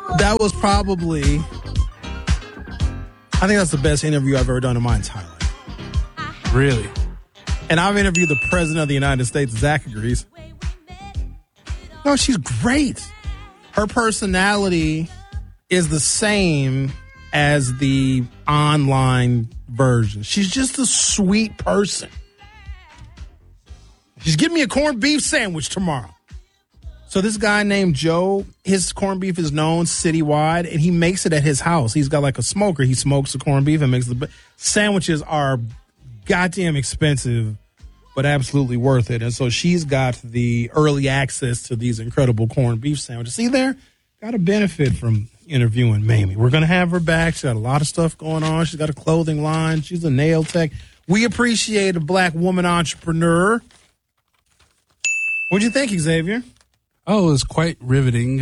That was probably, I think that's the best interview I've ever done in my entire life. Really? And I've interviewed the President of the United States. Zach agrees. No, she's great. Her personality is the same as the online version. She's just a sweet person. She's getting me a corned beef sandwich tomorrow. So this guy named Joe, his corned beef is known citywide, and he makes it at his house. He's got like a smoker. He smokes the corned beef and makes the sandwiches are goddamn expensive, but absolutely worth it. And so she's got the early access to these incredible corned beef sandwiches. See there? Got a benefit from interviewing Mamie. We're going to have her back. She's got a lot of stuff going on. She's got a clothing line. She's a nail tech. We appreciate a black woman entrepreneur. What'd you think, Xavier? Oh, it was quite riveting.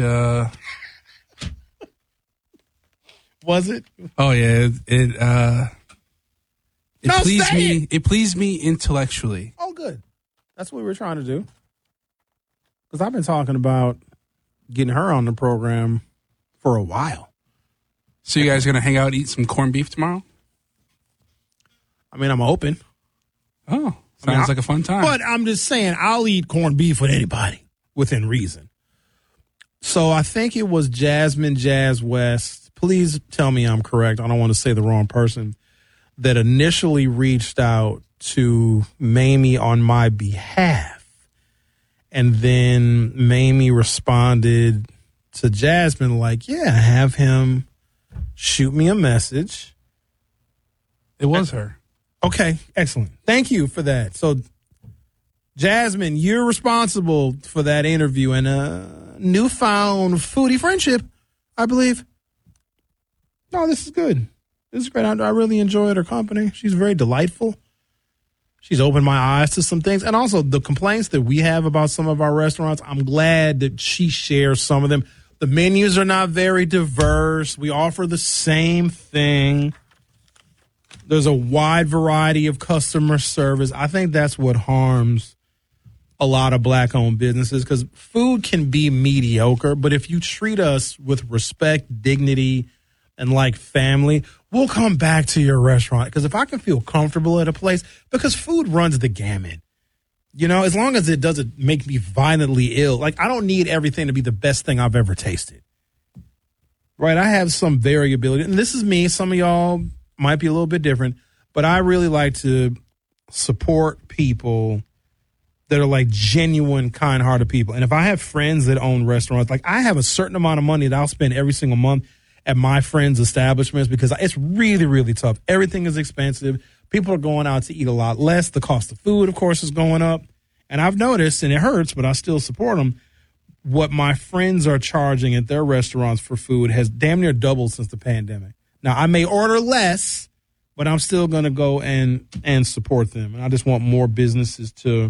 Was it? Oh yeah, it pleased me. It pleased me intellectually. Oh, good. That's what we were trying to do. Because I've been talking about getting her on the program for a while. So you guys gonna hang out, eat some corned beef tomorrow? I mean, I'm open. Oh, sounds like a fun time. But I'm just saying, I'll eat corned beef with anybody within reason. So I think it was Jasmine Jazz West. Please tell me I'm correct. I don't want to say the wrong person. That initially reached out to Mamie on my behalf. And then Mamie responded to Jasmine like, yeah, have him shoot me a message. It was her. Okay, excellent. Thank you for that. So, Jasmine, you're responsible for that interview and a newfound foodie friendship, I believe. No, this is good. This is great. I really enjoyed her company. She's very delightful. She's opened my eyes to some things. And also the complaints that we have about some of our restaurants, I'm glad that she shares some of them. The menus are not very diverse. We offer the same thing. There's a wide variety of customer service. I think that's what harms a lot of black-owned businesses because food can be mediocre, but if you treat us with respect, dignity, and like family, we'll come back to your restaurant. Because if I can feel comfortable at a place, because food runs the gamut. You know, as long as it doesn't make me violently ill. Like, I don't need everything to be the best thing I've ever tasted. Right? I have some variability. And this is me. Some of y'all might be a little bit different. But I really like to support people that are like genuine, kind-hearted people. And if I have friends that own restaurants, like I have a certain amount of money that I'll spend every single month at my friends' establishments because it's really, really tough. Everything is expensive. People are going out to eat a lot less. The cost of food, of course, is going up. And I've noticed, and it hurts, but I still support them, what my friends are charging at their restaurants for food has damn near doubled since the pandemic. Now, I may order less, but I'm still going to go and support them. And I just want more businesses to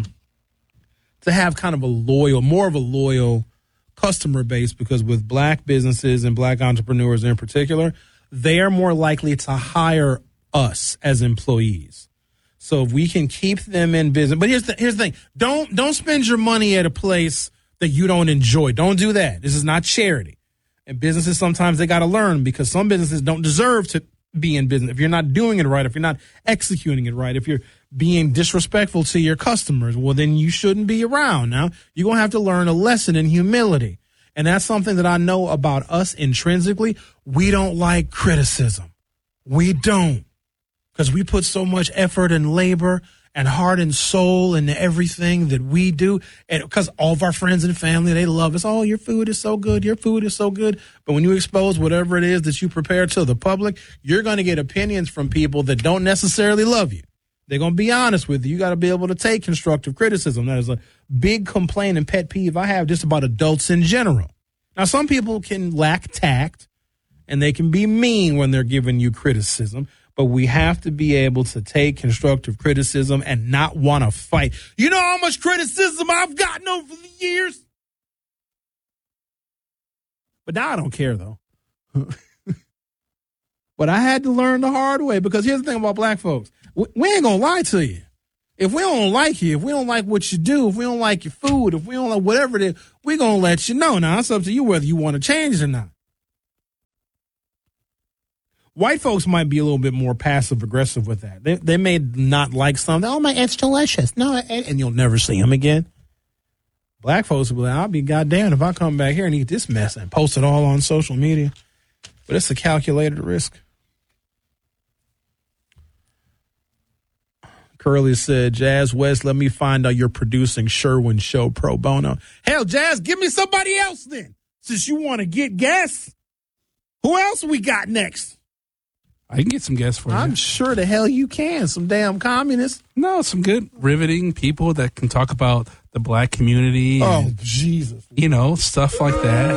have kind of more of a loyal customer base because with black businesses and black entrepreneurs in particular, they are more likely to hire us as employees. So if we can keep them in business, but here's the thing: don't spend your money at a place that you don't enjoy. Don't do that. This is not charity. And businesses sometimes they got to learn because some businesses don't deserve to be in business if you're not doing it right, if you're not executing it right, if you're being disrespectful to your customers, well, then you shouldn't be around. Now, you're going to have to learn a lesson in humility. And that's something that I know about us intrinsically. We don't like criticism. We don't. Because we put so much effort and labor and heart and soul into everything that we do. And because all of our friends and family, they love us. Oh, your food is so good. Your food is so good. But when you expose whatever it is that you prepare to the public, you're going to get opinions from people that don't necessarily love you. They're going to be honest with you. You got to be able to take constructive criticism. That is a big complaint and pet peeve I have just about adults in general. Now, some people can lack tact and they can be mean when they're giving you criticism, but we have to be able to take constructive criticism and not want to fight. You know how much criticism I've gotten over the years? But now I don't care, though. But I had to learn the hard way because here's the thing about black folks. We ain't going to lie to you. If we don't like you, if we don't like what you do, if we don't like your food, if we don't like whatever it is, we're going to let you know. Now, it's up to you whether you want to change it or not. White folks might be a little bit more passive aggressive with that. They may not like something. Oh, it's delicious. No, and you'll never see them again. Black folks will be like, I'll be goddamn if I come back here and eat this mess and post it all on social media. But it's a calculated risk. Curly said, Jazz West, let me find out you're producing Sherwin Show pro bono. Hell, Jazz, give me somebody else then. Since you want to get guests. Who else we got next? I can get some guests for you. I'm sure the hell you can. Some damn communists. No, some good, riveting people that can talk about the black community. And, Jesus. Stuff like that.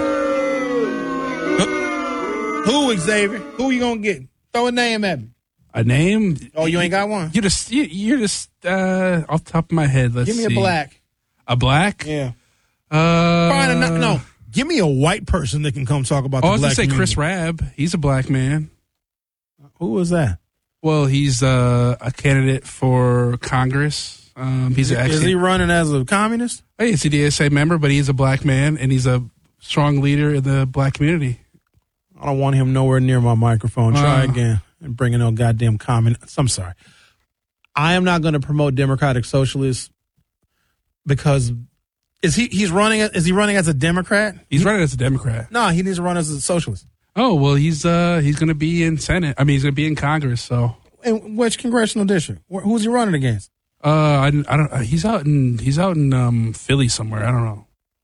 Who, Xavier? Who you going to get? Throw a name at me. A name? Oh, you ain't got one? You're just off the top of my head. Let's see. Give me a black. A black? Yeah. No. Give me a white person that can come talk about the black community. I was going to say Chris Rabb. He's a black man. Who was that? Well, he's a candidate for Congress. Is he running as a communist? Hey, he's a DSA member, but he's a black man, and he's a strong leader in the black community. I don't want him nowhere near my microphone. Try again. And bringing no goddamn communists. I'm sorry. I am not going to promote Democratic Socialists because is he running as a Democrat? He's running as a Democrat. No, he needs to run as a socialist. Oh, well, he's going to be in Senate. I mean, he's going to be in Congress. So, in which congressional district? Who's he running against? I don't. He's out in Philly somewhere. I don't know.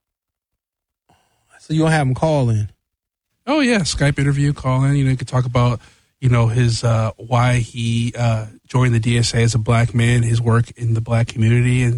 So you'll have him call in. Oh yeah, Skype interview, call in. You could talk about his why he joined the DSA as a black man, his work in the black community, and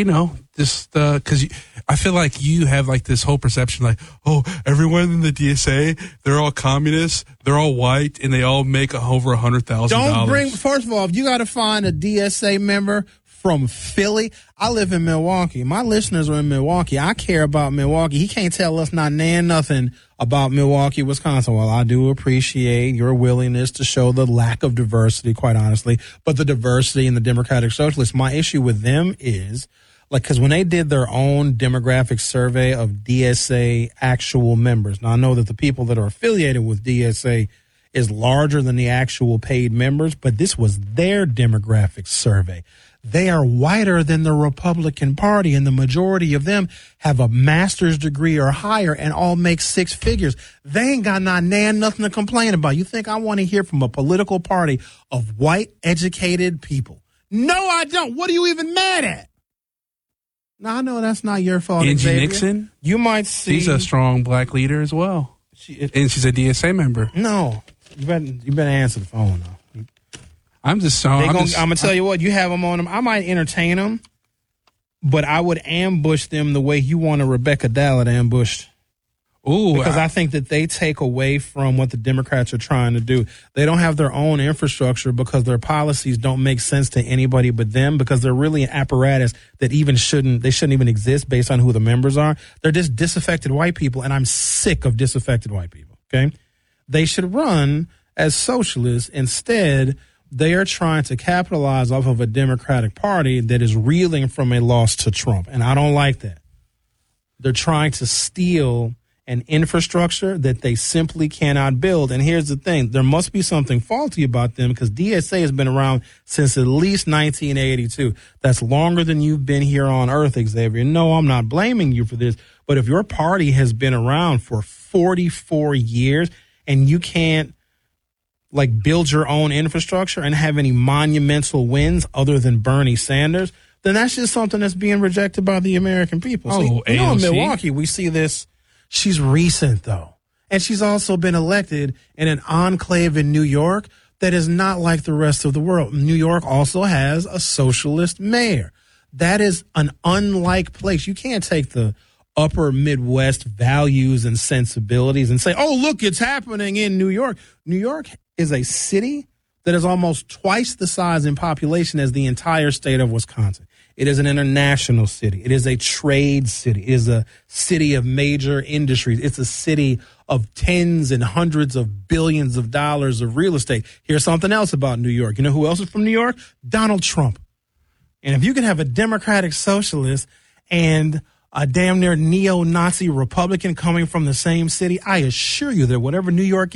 just because I feel like you have like this whole perception like, oh, everyone in the DSA, they're all communists, they're all white, and they all make over $100,000. Don't bring. First of all, if you got to find a DSA member from Philly, I live in Milwaukee. My listeners are in Milwaukee. I care about Milwaukee. He can't tell us nothing about Milwaukee, Wisconsin. Well, I do appreciate your willingness to show the lack of diversity, quite honestly, but the diversity in the Democratic Socialists. My issue with them is, because when they did their own demographic survey of DSA actual members, now I know that the people that are affiliated with DSA is larger than the actual paid members, but this was their demographic survey. They are whiter than the Republican Party, and the majority of them have a master's degree or higher and all make six figures. They ain't got nothing to complain about. You think I want to hear from a political party of white, educated people? No, I don't. What are you even mad at? No, I know that's not your fault, Angie Xavier. Nixon? You might see. She's a strong black leader as well. And she's a DSA member. No. You better answer the phone, though. I'm just I'm going to tell you what, you have them on them. I might entertain them, but I would ambush them the way you want a Rebecca Dallett ambushed. Ooh, because I think that they take away from what the Democrats are trying to do. They don't have their own infrastructure because their policies don't make sense to anybody but them, because they're really an apparatus that shouldn't even exist based on who the members are. They're just disaffected white people, and I'm sick of disaffected white people, okay? They should run as socialists. Instead, they are trying to capitalize off of a Democratic Party that is reeling from a loss to Trump, and I don't like that. They're trying to steal an infrastructure that they simply cannot build. And here's the thing. There must be something faulty about them, because DSA has been around since at least 1982. That's longer than you've been here on Earth, Xavier. No, I'm not blaming you for this. But if your party has been around for 44 years and you can't build your own infrastructure and have any monumental wins other than Bernie Sanders, then that's just something that's being rejected by the American people. Oh, in Milwaukee, we see this. She's recent, though. And she's also been elected in an enclave in New York that is not like the rest of the world. New York also has a socialist mayor. That is an unlike place. You can't take the upper Midwest values and sensibilities and say, oh, look, it's happening in New York. New York is a city that is almost twice the size in population as the entire state of Wisconsin. It is an international city. It is a trade city. It is a city of major industries. It's a city of tens and hundreds of billions of dollars of real estate. Here's something else about New York. You know who else is from New York? Donald Trump. And if you can have a Democratic socialist and a damn near neo-Nazi Republican coming from the same city, I assure you that whatever New York